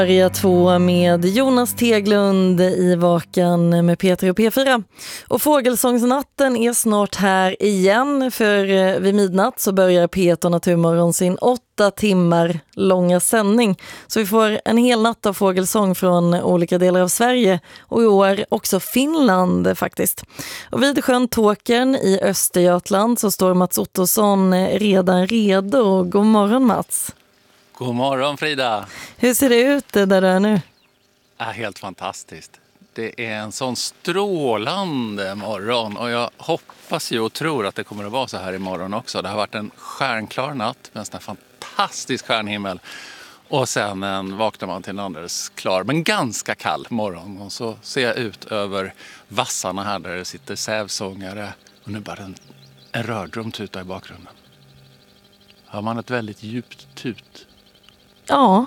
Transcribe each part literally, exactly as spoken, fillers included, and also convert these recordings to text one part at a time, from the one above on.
Börja två med Jonas Teglund i Vakan med Peter och P fyra. Och fågelsångsnatten är snart här igen, för vid midnatt så börjar P ett och Naturmorgon sin åtta timmar långa sändning. Så vi får en hel natt av fågelsång från olika delar av Sverige och i år också Finland faktiskt. Och vid sjön Tåkern i Östergötland så står Mats Ottosson redan redo. God morgon Mats. God morgon Frida. Hur ser det ut där du är nu? Ja, helt fantastiskt. Det är en sån strålande morgon och jag hoppas ju och tror att det kommer att vara så här imorgon också. Det har varit en stjärnklar natt med en sån här fantastisk stjärnhimmel. Och sen en, vaknar man till en alldeles klar men ganska kall morgon. Och så ser jag ut över vassarna här där det sitter sävsångare. Och nu bara en, en rördrum tuta i bakgrunden. Har man ett väldigt djupt tut. Ja.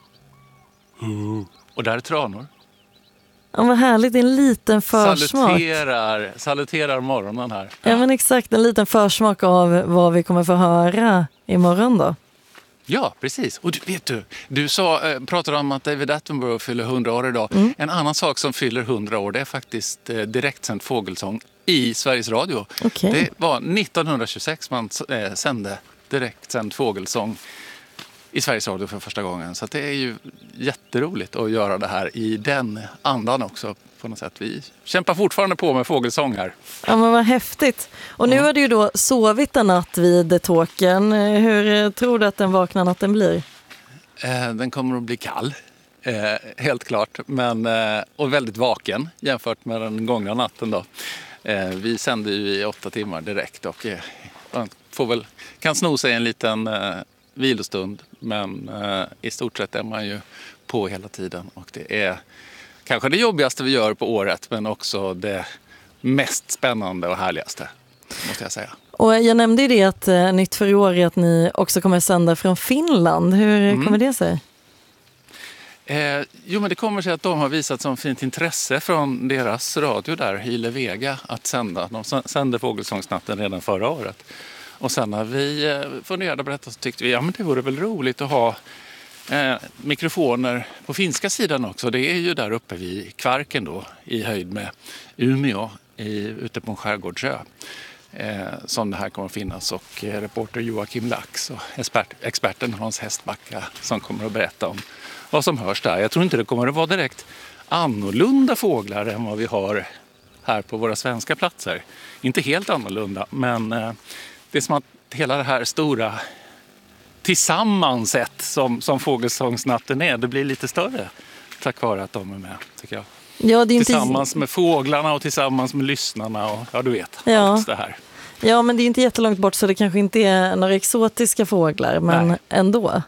Mm. Och där är tranor. Ja, vad härligt, en liten försmak. Saluterar, saluterar morgonen här. Ja, men exakt, en liten försmak av vad vi kommer få höra imorgon då. Ja, precis. Och du, vet du, du sa, eh, pratade om att David Attenborough fyller hundra år idag. Mm. En annan sak som fyller hundra år, det är faktiskt eh, direktsänd fågelsång i Sveriges Radio. Okay. Det var nittonhundratjugosex man eh, sände direktsänd fågelsång i Sveriges Radio för första gången. Så det är ju jätteroligt att göra det här i den andan också på något sätt. Vi kämpar fortfarande på med fågelsång här. Ja, men vad häftigt. Och nu mm. har du ju då sovit en natt vid Tåkern. Hur tror du att den vakna natten blir? Eh, den kommer att bli kall, eh, helt klart. Men, eh, och väldigt vaken jämfört med den gångna natten då. Eh, vi sänder ju i åtta timmar direkt och eh, får väl, kan sno sig en liten eh, vilostund. Men eh, i stort sett är man ju på hela tiden. Och det är kanske det jobbigaste vi gör på året, men också det mest spännande och härligaste, måste jag säga. Och jag nämnde ju det att eh, nytt för i år är att ni också kommer sända från Finland. Hur mm. kommer det sig? Eh, jo, men det kommer sig att de har visat som fint intresse från deras radio där, Hile Vega, att sända. De sände Fågelsångsnatten redan förra året. Och sen när vi funderade på detta så tyckte vi, ja men det vore väl roligt att ha eh, mikrofoner på finska sidan också. Det är ju där uppe vid Kvarken då, i höjd med Umeå, i, ute på en skärgårdsö. Eh, som det här kommer att finnas, och eh, reporter Joakim Lax och expert, experten Hans Hästbacka som kommer att berätta om vad som hörs där. Jag tror inte det kommer att vara direkt annorlunda fåglar än vad vi har här på våra svenska platser. Inte helt annorlunda, men eh, det är som att hela det här stora tillsammanset som, som fågelsångsnatten är, det blir lite större tack vare att de är med, tycker jag. Ja, det är inte... Tillsammans med fåglarna och tillsammans med lyssnarna och ja, du vet, ja. allt det här. Ja, men det är inte jättelångt bort så det kanske inte är några exotiska fåglar, men Nej. ändå.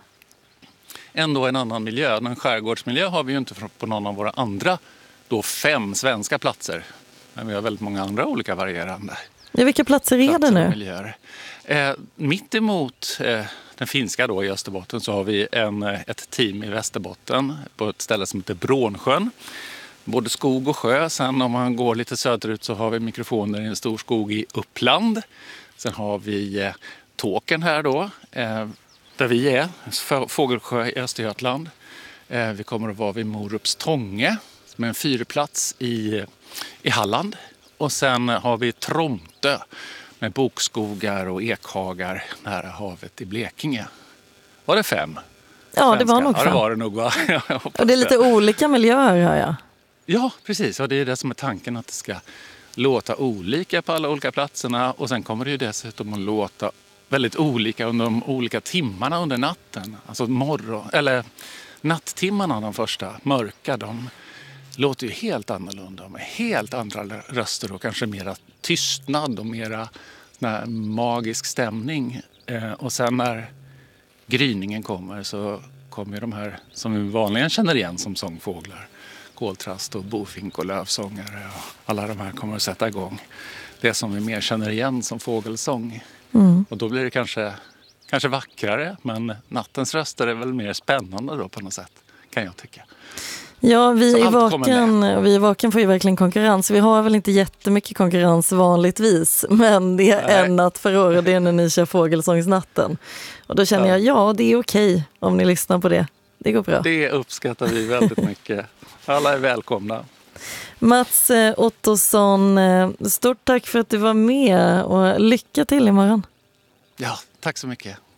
Ändå en annan miljö. En skärgårdsmiljö har vi ju inte på någon av våra andra då fem svenska platser. Men vi har väldigt många andra olika varierande. Ja, vilka platser är det nu? Miljöer. Eh, mitt emot eh, den finska då i Österbotten så har vi en, ett team i Västerbotten på ett ställe som heter Brånsjön. Både skog och sjö. Sen om man går lite söderut så har vi mikrofoner i en stor skog i Uppland. Sen har vi eh, Tåkern här då, eh, där vi är, Fågelsjö i Östergötland. Eh, vi kommer att vara vid Morups Tånge som är en fyrplats i, i Halland. Och sen har vi Tromtö med bokskogar och ekhagar nära havet i Blekinge. Var det fem? Ja, svenska? Det var nog fem. Ja, det var det nog, va? Och det är lite olika miljöer, hör jag. Ja, precis. Och det är det som är tanken, att det ska låta olika på alla olika platserna. Och sen kommer det ju dessutom att låta väldigt olika under de olika timmarna under natten. Alltså morgon, eller natttimmarna, de första mörka, de låter ju helt annorlunda med helt andra röster och kanske mera tystnad och mera sån magisk stämning. Eh, och sen när gryningen kommer så kommer de här som vi vanligen känner igen som sångfåglar. Koltrast och bofink och lövsångare och alla de här kommer att sätta igång det som vi mer känner igen som fågelsång. Mm. Och då blir det kanske, kanske vackrare, men nattens röster är väl mer spännande då på något sätt, kan jag tycka. Ja, vi i Vakan, vi i Vakan får ju verkligen konkurrens. Vi har väl inte jättemycket konkurrens vanligtvis, men det är Nej. en natt för år och det är när ni kör Fågelsångsnatten. Och då känner ja. jag, ja, det är okej om ni lyssnar på det. Det går bra. Det uppskattar vi väldigt mycket. Alla är välkomna. Mats Ottosson, stort tack för att du var med och lycka till imorgon. Ja, tack så mycket.